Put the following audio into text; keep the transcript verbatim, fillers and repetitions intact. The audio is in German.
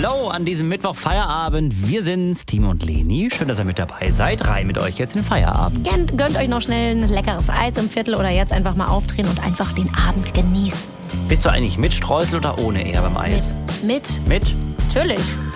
Hallo an diesem Mittwoch Feierabend. Wir sind's, Timo und Leni. Schön, dass ihr mit dabei seid. Rein mit euch jetzt in den Feierabend. Gönnt, gönnt euch noch schnell ein leckeres Eis im Viertel oder jetzt einfach mal aufdrehen und einfach den Abend genießen. Bist du eigentlich mit Streusel oder ohne eher beim Eis? Mit. Mit? Natürlich.